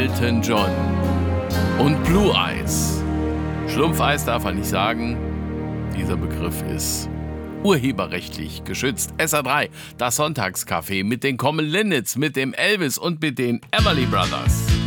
Elton John und Blue Eyes. Schlumpfeis darf man nicht sagen. Dieser Begriff ist urheberrechtlich geschützt. SA3, das Sonntagscafé mit den Common Linnets, mit dem Elvis und mit den Everly Brothers.